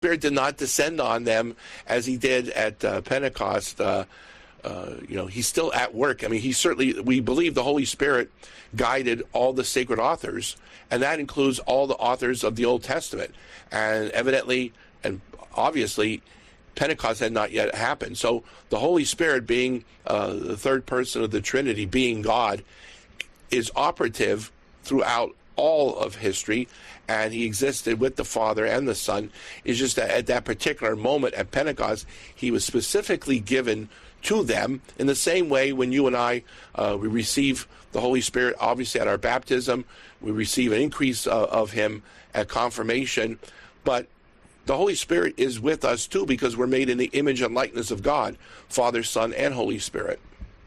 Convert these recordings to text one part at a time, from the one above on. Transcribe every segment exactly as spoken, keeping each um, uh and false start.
Spirit did not descend on them as he did at uh, Pentecost. Uh, uh, you know, he's still at work. I mean, he certainly, we believe the Holy Spirit guided all the sacred authors, and that includes all the authors of the Old Testament. And evidently, and obviously, Pentecost had not yet happened. So the Holy Spirit, being uh, the third person of the Trinity, being God, is operative throughout all of history, and he existed with the Father and the Son. It's just that at that particular moment at Pentecost, he was specifically given to them in the same way when you and I, uh, we receive the Holy Spirit, obviously at our baptism, we receive an increase uh, of him at confirmation, but the Holy Spirit is with us too because we're made in the image and likeness of God, Father, Son, and Holy Spirit.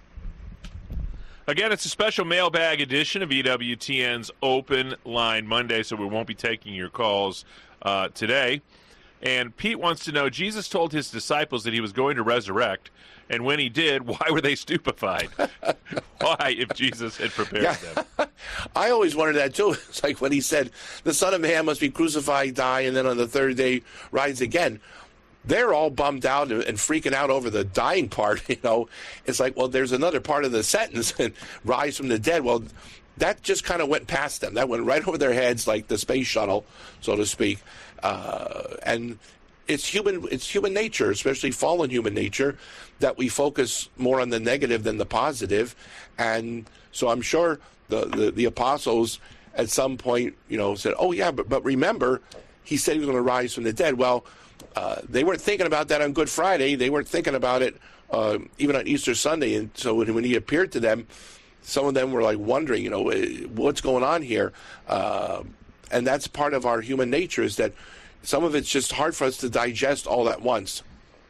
Again, it's a special mailbag edition of E W T N's Open Line Monday, so we won't be taking your calls uh, today. And Pete wants to know, Jesus told his disciples that he was going to resurrect, and when he did, why were they stupefied? Why, if Jesus had prepared yeah. them? I always wondered that, too. It's like when he said, the Son of Man must be crucified, die, and then on the third day rise again. They're all bummed out and freaking out over the dying part, you know. It's like, well, there's another part of the sentence, and rise from the dead. Well, that just kind of went past them. That went right over their heads like the space shuttle, so to speak. Uh, and it's human it's human nature, especially fallen human nature, that we focus more on the negative than the positive. And so I'm sure the, the, the apostles at some point, you know, said, oh, yeah, but, but remember, he said he was going to rise from the dead. Well, uh, they weren't thinking about that on Good Friday. They weren't thinking about it uh, even on Easter Sunday. And so when, when he appeared to them, some of them were like wondering, you know, what's going on here? Uh, and that's part of our human nature, is that some of it's just hard for us to digest all at once.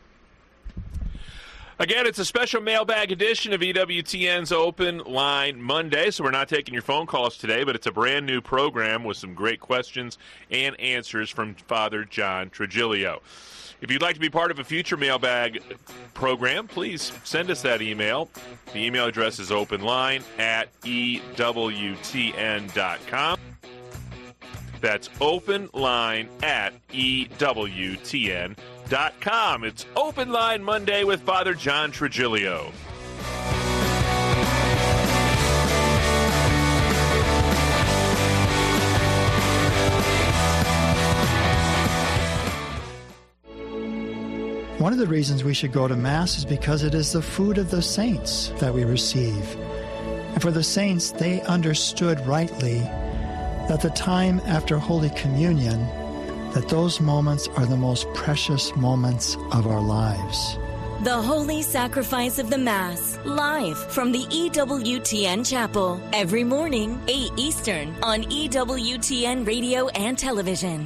Again, it's a special mailbag edition of E W T N's Open Line Monday, so we're not taking your phone calls today, but it's a brand new program with some great questions and answers from Father John Trigilio. If you'd like to be part of a future mailbag program, please send us that email. The email address is openline at E W T N dot com. That's openline at E W T N dot com. It's Open Line Monday with Father John Trigilio. One of the reasons we should go to Mass is because it is the food of the saints that we receive. And for the saints, they understood rightly that the time after Holy Communion, that those moments are the most precious moments of our lives. The Holy Sacrifice of the Mass, live from the E W T N Chapel, every morning, eight Eastern, on E W T N Radio and Television.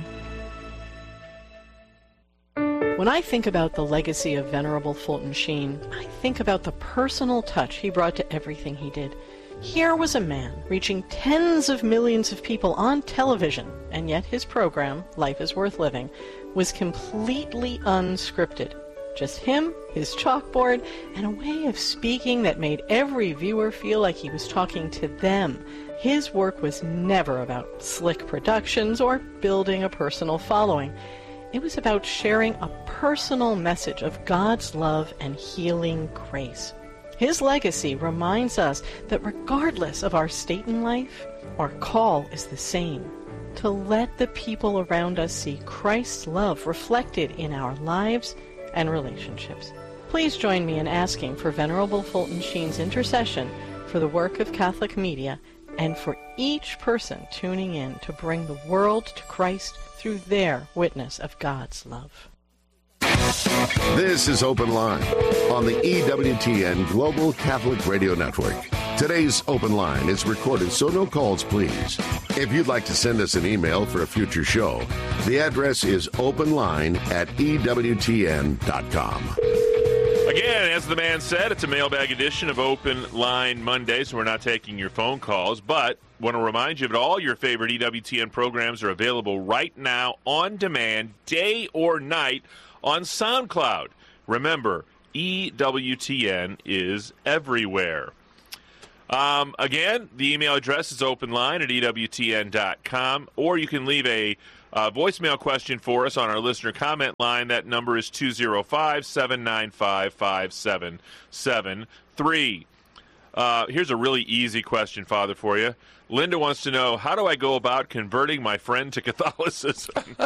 When I think about the legacy of Venerable Fulton Sheen, I think about the personal touch he brought to everything he did. Here was a man reaching tens of millions of people on television, and yet his program, Life is Worth Living, was completely unscripted. Just him, his chalkboard, and a way of speaking that made every viewer feel like he was talking to them. His work was never about slick productions or building a personal following. It was about sharing a personal message of God's love and healing grace. His legacy reminds us that regardless of our state in life, our call is the same: to let the people around us see Christ's love reflected in our lives and relationships. Please join me in asking for Venerable Fulton Sheen's intercession for the work of Catholic media and for each person tuning in to bring the world to Christ through their witness of God's love. This is Open Line on the E W T N Global Catholic Radio Network. Today's Open Line is recorded, so no calls, please. If you'd like to send us an email for a future show, the address is openline at E W T N dot com. Again, as the man said, it's a mailbag edition of Open Line Monday, so we're not taking your phone calls, but want to remind you that all your favorite E W T N programs are available right now on demand, day or night, on SoundCloud. Remember, E W T N is everywhere. Um, again, the email address is openline at E W T N dot com, or you can leave a Uh, voicemail question for us on our listener comment line. That number is two oh five, seven nine five, five seven seven three. Uh, here's a really easy question, Father, for you. Linda wants to know, how do I go about converting my friend to Catholicism?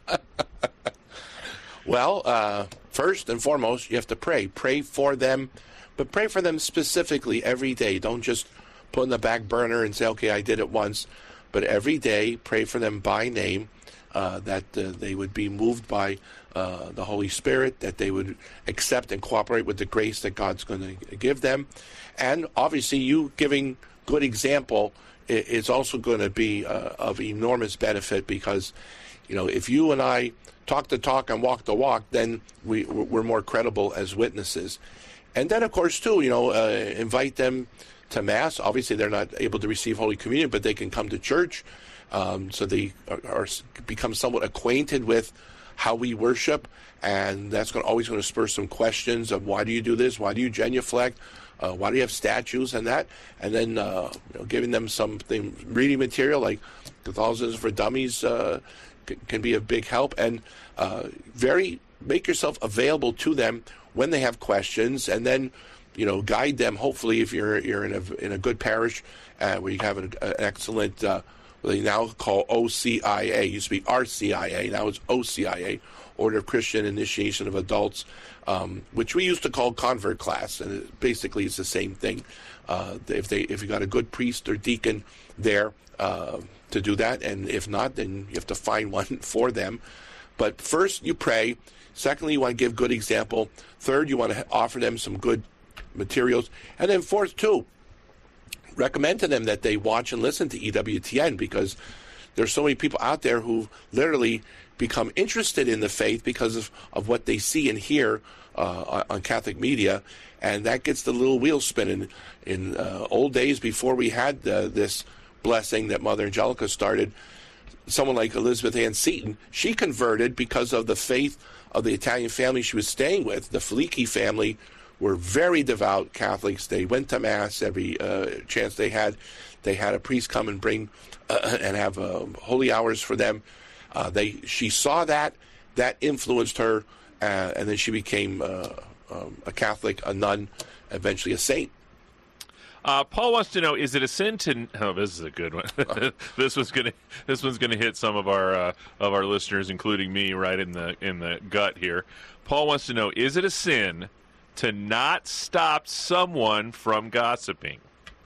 Well, uh, first and foremost, you have to pray. Pray for them, but pray for them specifically every day. Don't just put in the back burner and say, okay, I did it once. But every day, pray for them by name, uh, that uh, they would be moved by uh, the Holy Spirit, that they would accept and cooperate with the grace that God's going to give them. And obviously, you giving good example is also going to be uh, of enormous benefit, because, you know, if you and I talk the talk and walk the walk, then we, we're more credible as witnesses. And then, of course, too, you know, uh, invite them to Mass. Obviously, they're not able to receive Holy Communion, but they can come to church, um, so they are, are become somewhat acquainted with how we worship, and that's going to, always going to spur some questions of, why do you do this? Why do you genuflect? Uh, why do you have statues and that? And then uh, you know, giving them something, reading material like Catholicism for Dummies uh, c- can be a big help. And uh, very make yourself available to them when they have questions, and then, you know, guide them. Hopefully, if you're you're in a in a good parish uh, where you have an, an excellent, uh, what they now call O C I A, it used to be R C I A, now it's O C I A, Order of Christian Initiation of Adults, um, which we used to call convert class, and it, basically it's the same thing. Uh, if they if you got a good priest or deacon there uh, to do that, and if not, then you have to find one for them. But first, you pray. Secondly, you want to give good example. Third, you want to offer them some good materials. And then fourth, too, recommend to them that they watch and listen to E W T N, because there's so many people out there who literally become interested in the faith because of, of what they see and hear uh, on Catholic media, and that gets the little wheel spinning. In uh, old days, before we had uh, this blessing that Mother Angelica started, someone like Elizabeth Ann Seton, she converted because of the faith of the Italian family she was staying with. The Felici family were very devout Catholics. They went to Mass every uh, chance they had. They had a priest come and bring uh, and have uh, holy hours for them. Uh, they she saw that. That influenced her, uh, and then she became uh, um, a Catholic, a nun, eventually a saint. Uh, Paul wants to know: is it a sin to? Oh, this is a good one. this one's gonna. This one's gonna hit some of our uh, of our listeners, including me, right in the in the gut here. Paul wants to know: is it a sin to not stop someone from gossiping?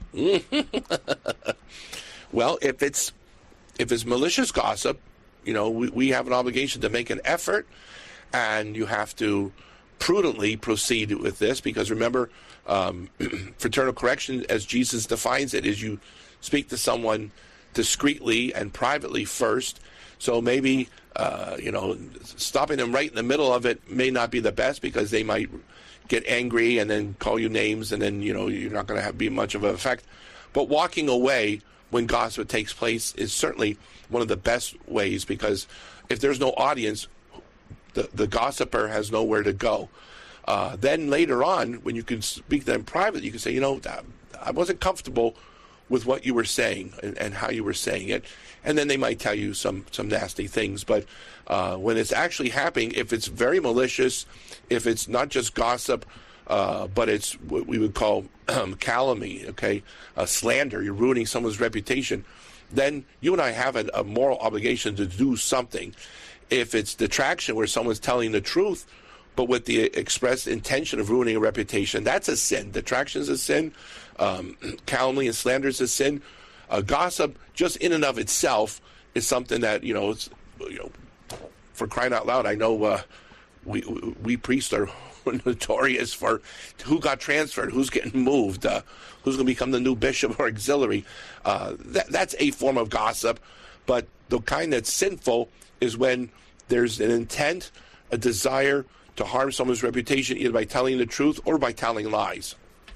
Well, if it's if it's malicious gossip, you know, we, we have an obligation to make an effort, and you have to prudently proceed with this, because remember, um, fraternal correction, as Jesus defines it, is you speak to someone discreetly and privately first. So maybe, uh, you know, stopping them right in the middle of it may not be the best, because they might get angry and then call you names, and then, you know, you're not going to have be much of an effect. But walking away when gossip takes place is certainly one of the best ways, because if there's no audience, the, the gossiper has nowhere to go. Uh, then later on, when you can speak to them privately, you can say, you know, I wasn't comfortable with what you were saying and, and how you were saying it. And then they might tell you some, some nasty things. But uh, when it's actually happening, if it's very malicious, if it's not just gossip, uh, but it's what we would call um, calumny, okay, uh, slander, you're ruining someone's reputation, then you and I have a, a moral obligation to do something. If it's detraction, where someone's telling the truth, but with the express intention of ruining a reputation, that's a sin. Detraction is a sin. Um, calumny and slander is a sin. Uh, gossip, just in and of itself, is something that, you know, it's, you know, for crying out loud, I know uh, we we priests are notorious for who got transferred, who's getting moved, uh, who's going to become the new bishop or auxiliary. Uh, that, that's a form of gossip, but the kind that's sinful is when there's an intent, a desire to harm someone's reputation, either by telling the truth or by telling lies.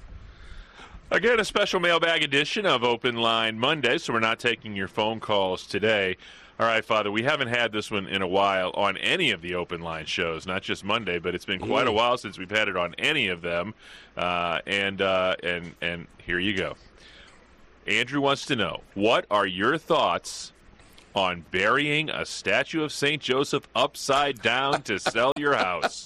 Again, a special mailbag edition of Open Line Monday, so we're not taking your phone calls today. All right, Father, we haven't had this one in a while on any of the Open Line shows, not just Monday, but it's been quite mm. a while since we've had it on any of them. Uh, and uh, and and here you go. Andrew wants to know, what are your thoughts on burying a statue of Saint Joseph upside down to sell your house?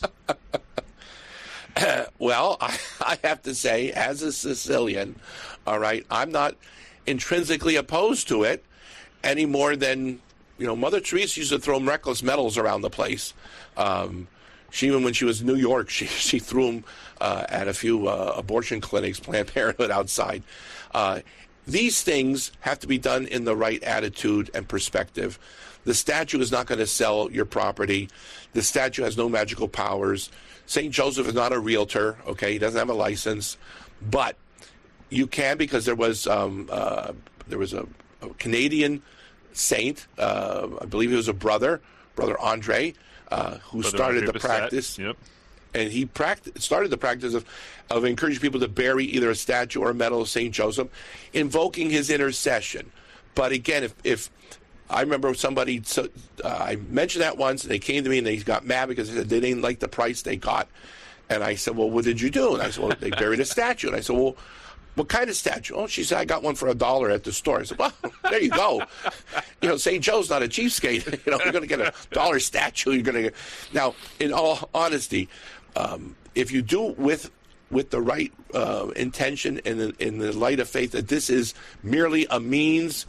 Well, I, I have to say, as a Sicilian, all right, I'm not intrinsically opposed to it any more than, you know, Mother Teresa used to throw reckless medals around the place. Um, she, even when she was in New York, she, she threw them uh, at a few uh, abortion clinics, Planned Parenthood outside. Uh, these things have to be done in the right attitude and perspective. The statue is not going to sell your property. The statue has no magical powers. Saint Joseph is not a realtor, okay? He doesn't have a license. But you can, because there was um, uh, there was a, a Canadian saint, uh, I believe he was a brother, Brother Andre, uh, who brother started Andre the Bassett. practice. Yep. And he pract- started the practice of, of encouraging people to bury either a statue or a medal of Saint Joseph, invoking his intercession. But again, if, if I remember somebody, so, uh, I mentioned that once, and they came to me and they got mad because they said they didn't like the price they got. And I said, well, what did you do? And I said, well, they buried a statue. And I said, well, what kind of statue? Oh, she said, I got one for a dollar at the store. I said, well, there you go. You know, Saint Joe's not a cheapskate. You know, you're going to get a dollar statue. You're going to get... Now, in all honesty, um, if you do with with the right uh, intention and in, in the light of faith that this is merely a means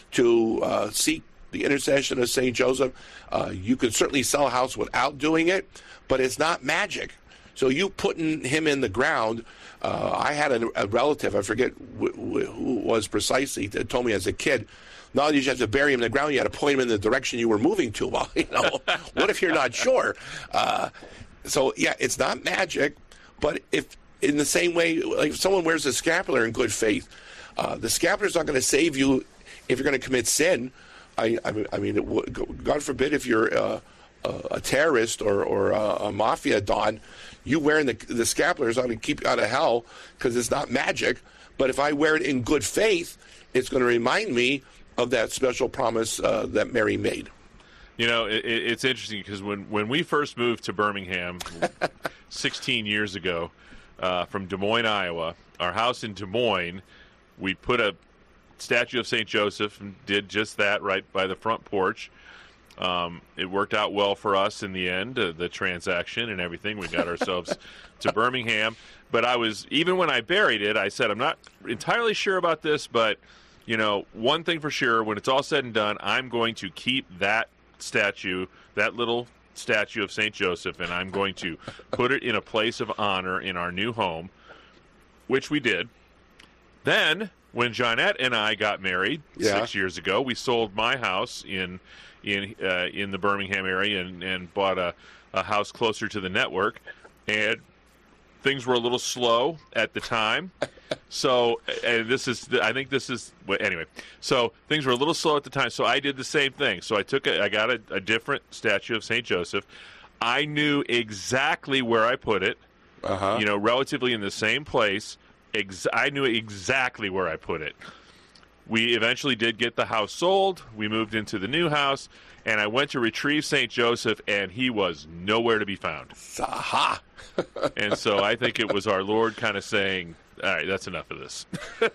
to uh, seek the intercession of Saint Joseph, uh, you can certainly sell a house without doing it, but it's not magic. So you putting him in the ground, uh, I had a, a relative, I forget wh- wh- who it was precisely, that told me as a kid, not only did you have to bury him in the ground, you had to point him in the direction you were moving to. Well, you know, what if you're not sure? Uh, so, yeah, it's not magic, but if in the same way, like if someone wears a scapular in good faith, uh, the scapular is not going to save you if you're going to commit sin. I, I mean, I mean it, God forbid if you're uh, a terrorist or, or a, a mafia don, you wearing the, the scapular is not going to keep you out of hell because it's not magic. But if I wear it in good faith, it's going to remind me of that special promise uh, that Mary made. You know, it, it's interesting because when, when we first moved to Birmingham sixteen years ago uh, from Des Moines, Iowa, our house in Des Moines, we put a statue of Saint Joseph and did just that right by the front porch. Um, it worked out well for us in the end, uh, the transaction and everything. We got ourselves to Birmingham. But I was, even when I buried it, I said, I'm not entirely sure about this, but, you know, one thing for sure, when it's all said and done, I'm going to keep that statue, that little statue of Saint Joseph, and I'm going to put it in a place of honor in our new home, which we did. Then, when Johnette and I got married yeah. six years ago, we sold my house in in uh, in the Birmingham area and, and bought a, a house closer to the network. And things were a little slow at the time. So, and this is, I think this is, well, anyway. So things were a little slow at the time. So I did the same thing. So I took, a, I got a, a different statue of Saint Joseph. I knew exactly where I put it. Uh-huh. You know, relatively in the same place. Ex- I knew exactly where I put it. We eventually did get the house sold. We moved into the new house, and I went to retrieve Saint Joseph, and he was nowhere to be found. Aha! And so I think it was our Lord kind of saying, all right, that's enough of this.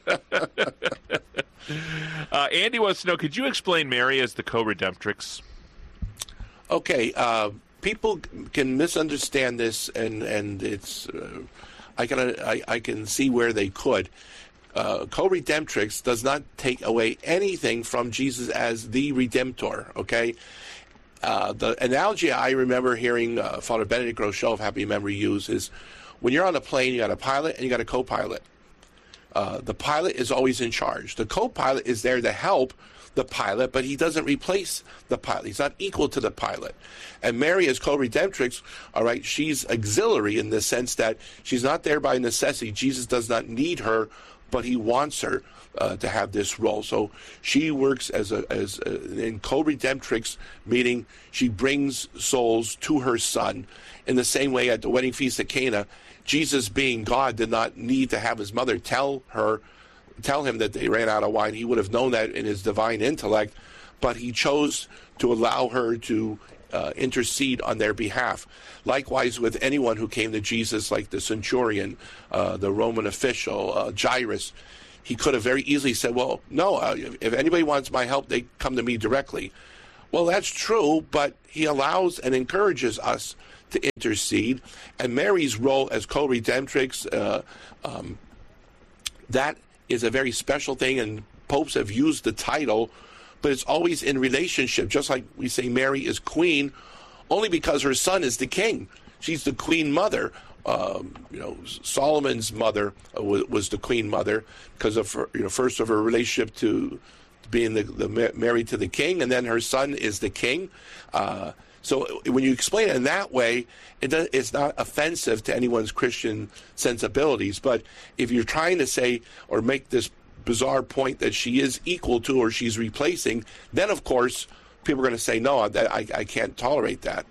uh, Andy wants to know, could you explain Mary as the co-redemptrix? Okay, uh, people can misunderstand this, and, and it's uh, I can I, I can see where they could. Uh, co-redemptrix does not take away anything from Jesus as the Redemptor, okay? Uh, the analogy I remember hearing uh, Father Benedict Groeschel of Happy Memory use is when you're on a plane, you got a pilot and you got a co-pilot. Uh, the pilot is always in charge. The co-pilot is there to help the pilot, but he doesn't replace the pilot. He's not equal to the pilot. And Mary as co-redemptrix, all right, she's auxiliary in the sense that she's not there by necessity. Jesus does not need her, but he wants her uh, to have this role. So she works as a as a, in co-redemptrix, meaning she brings souls to her son. In the same way at the wedding feast at Cana, Jesus, being God, did not need to have his mother tell her, tell him that they ran out of wine. He would have known that in his divine intellect, but he chose to allow her to uh, intercede on their behalf. Likewise with anyone who came to Jesus, like the centurion, uh, the Roman official, uh, Jairus. he could have very easily said, well, no, uh, if anybody wants my help, they come to me directly. Well, that's true, but he allows and encourages us to intercede. And Mary's role as co-redemptrix, uh, um, that is a very special thing, and popes have used the title, but it's always in relationship, just like we say Mary is queen, only because her son is the king. She's the queen mother. Um, you know, Solomon's mother uh, was, was the queen mother because of her, you know, first of her relationship to being the, the married to the king, and then her son is the king. Uh, so when you explain it in that way, it does, it's not offensive to anyone's Christian sensibilities. But if you're trying to say or make this bizarre point that she is equal to or she's replacing, then of course people are going to say, no, I, I, I can't tolerate that.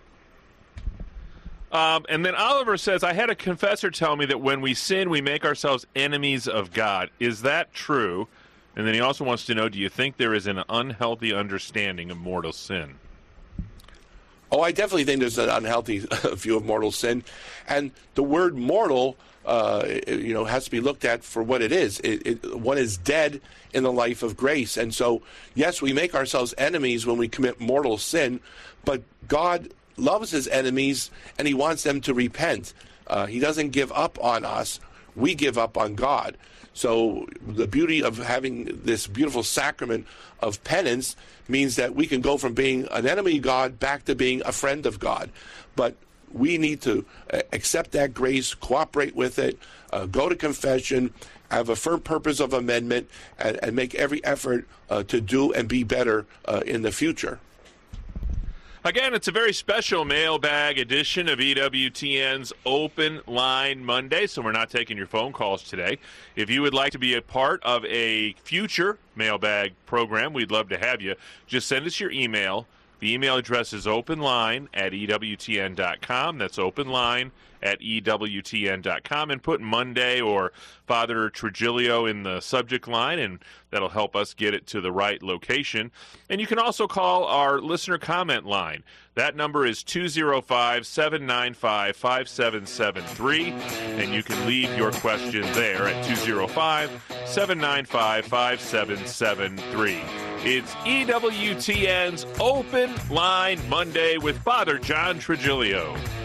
Um, and then Oliver says, I had a confessor tell me that when we sin, we make ourselves enemies of God. Is that true? And then he also wants to know, do you think there is an unhealthy understanding of mortal sin? Oh, I definitely think there's an unhealthy view of mortal sin. And the word mortal, uh, you know, has to be looked at for what it is. It, it, one is dead in the life of grace. And so, yes, we make ourselves enemies when we commit mortal sin, but God loves his enemies, and he wants them to repent. Uh, he doesn't give up on us. We give up on God. So the beauty of having this beautiful sacrament of penance means that we can go from being an enemy of God back to being a friend of God. But we need to accept that grace, cooperate with it, uh, go to confession, have a firm purpose of amendment, and, and make every effort uh, to do and be better uh, in the future. Again, it's a very special mailbag edition of E W T N's Open Line Monday, so we're not taking your phone calls today. If you would like to be a part of a future mailbag program, we'd love to have you. Just send us your email. The email address is openline at E W T N dot com. That's openline at E W T N dot com, and put Monday or Father Trigilio in the subject line, and that'll help us get it to the right location. And you can also call our listener comment line. That number is two oh five, seven nine five, five seven seven three, and you can leave your question there at two oh five, seven nine five, five seven seven three. It's E W T N's Open Line Monday with Father John Trigilio.